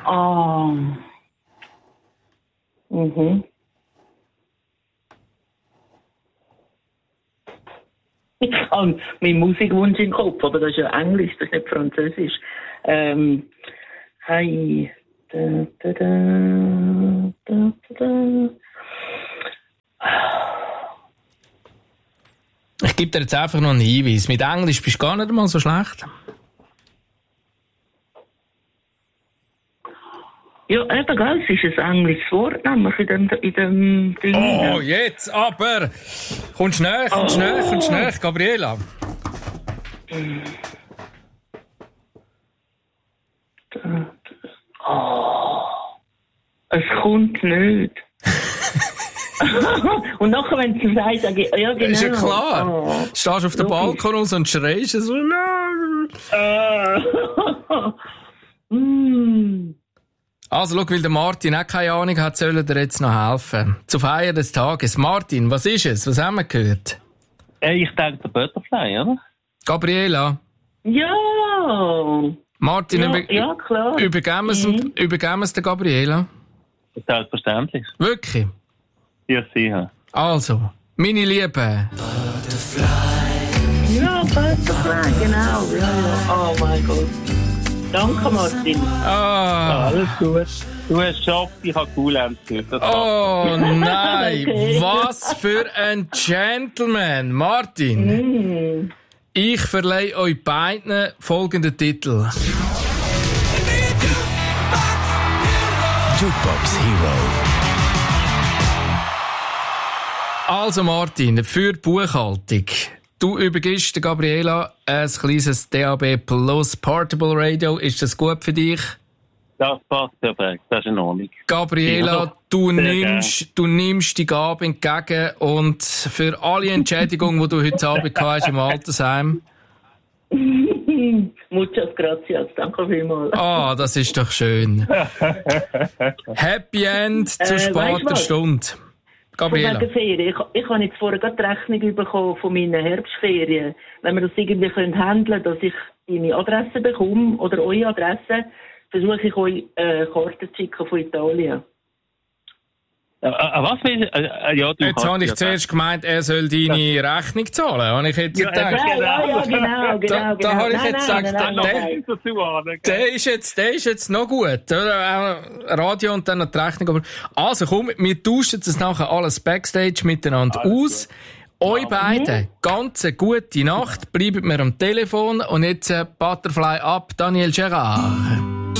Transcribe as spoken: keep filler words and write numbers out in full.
Ah. Mhm. Ich habe meinen Musikwunsch im Kopf, aber das ist ja Englisch, das ist nicht Französisch. Ähm, hey. Da, da, da, da, da. Ich gebe dir jetzt einfach noch einen Hinweis. Mit Englisch bist du gar nicht mal so schlecht. Ja, eben, gell, es ist ein englisches Wort, nämlich in dem, in dem Ding. Oh, jetzt aber! Kommst du näher, kommst du näher, kommst du näher, Gabriela? Oh, es kommt nicht. Und nachher, wenn sie sagt, sage ich, ja, genau. Ist ja klar. Oh. Stehst auf dem Balkon raus und schreist so. mm. Also, schau, weil der Martin auch keine Ahnung hat, sollen dir jetzt noch helfen. Zur Feier des Tages. Martin, was ist es? Was haben wir gehört? Äh, ich denke, der Butterfly, oder? Gabriela? Ja! Martin, ja, über, ja, klar. übergeben wir es Mhm. übergeben wir der Gabriela? Selbstverständlich. Wirklich? Ja, sicher. Also, meine Liebe. Ja, Butterfly, genau. Ja, ja. Oh mein Gott. Danke, Martin. Ah. Alles gut. Du hast geschafft, ich habe Cool gehört. Oh nein, Okay. was für ein Gentleman. Martin, Mm. ich verleihe euch beiden folgenden Titel. Jukebox Hero. Also Martin, für die Buchhaltung. Du übergibst der Gabriela ein kleines D A B Plus Portable Radio. Ist das gut für dich? Das passt perfekt, das ist in Ordnung. Gabriela, Ja, du sehr nimmst, du nimmst die Gabe entgegen und für alle Entschädigungen, die du heute Abend hast im Altersheim. Muchas gracias, danke vielmals. Ah, das ist doch schön. Happy End zu Äh, weißt später du was? Stunde. Von Gabriela. wegen Ferien. Ich, ich habe jetzt vorher gerade die Rechnung bekommen von meinen Herbstferien. Wenn wir das irgendwie können handeln, dass ich deine Adresse bekomme oder eure Adresse, versuche ich euch äh, Karten zu schicken von Italien. Äh, äh, was will ich? Äh, äh, ja, du Jetzt hast habe ich ja zuerst gemeint, er soll deine Rechnung zahlen. Habe ich jetzt Ja, gedacht. Ja, ja, ja, genau, genau, Da- da genau. habe ich Nein, jetzt nein, gesagt, nein, der- nein, nein. der, Der ist jetzt, der ist jetzt noch gut, oder? Auch Radio und dann noch die Rechnung. Aber also komm, wir tauschen das nachher alles Backstage miteinander aus. Euch beiden, ganz eine gute Nacht. Bleibt mir am Telefon und jetzt äh, Butterfly ab, Daniel Gerard.